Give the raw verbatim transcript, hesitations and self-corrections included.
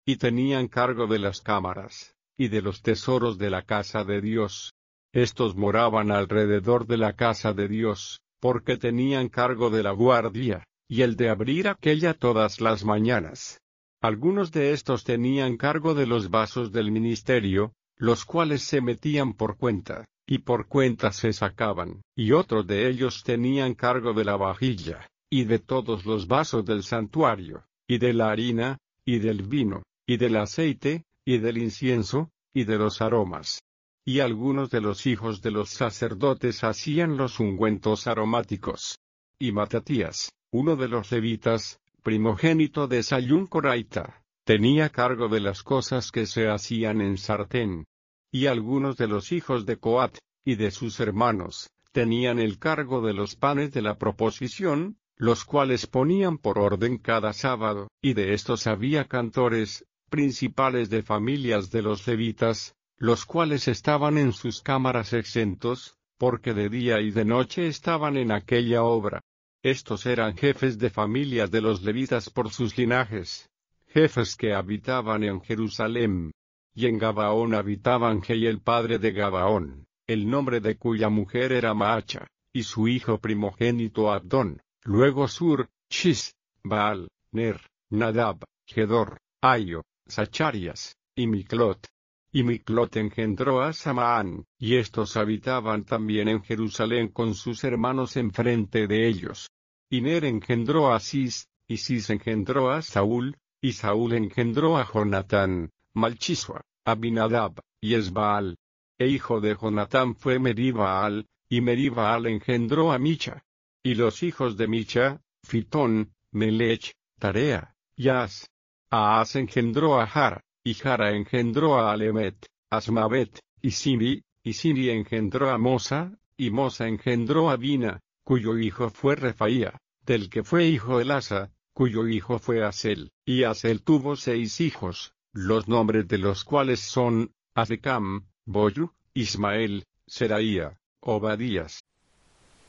y tenían cargo de las cámaras, y de los tesoros de la casa de Dios. Estos moraban alrededor de la casa de Dios, porque tenían cargo de la guardia, y el de abrir aquella todas las mañanas. Algunos de estos tenían cargo de los vasos del ministerio, los cuales se metían por cuenta, y por cuenta se sacaban, y otros de ellos tenían cargo de la vajilla, y de todos los vasos del santuario, y de la harina, y del vino, y del aceite, y del incienso, y de los aromas. Y algunos de los hijos de los sacerdotes hacían los ungüentos aromáticos. Y Matatías, uno de los levitas, primogénito de Sayún Coraita, tenía cargo de las cosas que se hacían en sartén. Y algunos de los hijos de Coat, y de sus hermanos, tenían el cargo de los panes de la proposición, los cuales ponían por orden cada sábado, y de estos había cantores, principales de familias de los levitas, los cuales estaban en sus cámaras exentos, porque de día y de noche estaban en aquella obra. Estos eran jefes de familias de los levitas por sus linajes, jefes que habitaban en Jerusalén. Y en Gabaón habitaban Jei el padre de Gabaón, el nombre de cuya mujer era Maacha, y su hijo primogénito Abdón, luego Sur, Shis, Baal, Ner, Nadab, Gedor, Aio, Zacharias, y Miclot. Y Miclot engendró a Samaán, y estos habitaban también en Jerusalén con sus hermanos enfrente de ellos. Y Ner engendró a Cis, y Cis engendró a Saúl, y Saúl engendró a Jonatán, Malchisua, Abinadab, y Esbaal. E hijo de Jonatán fue Meribaal, y Meribaal engendró a Micha. Y los hijos de Micha, Fitón, Melech, Tarea, y As. Aas engendró a Jara, y Jara engendró a Alemet, Asmavet, y Simi, y Simi engendró a Mosa, y Mosa engendró a Bina, cuyo hijo fue Refaía, del que fue hijo Elasa, cuyo hijo fue Asel. Y Asel tuvo seis hijos, los nombres de los cuales son, Azecam, Boyu, Ismael, Seraía, Obadías,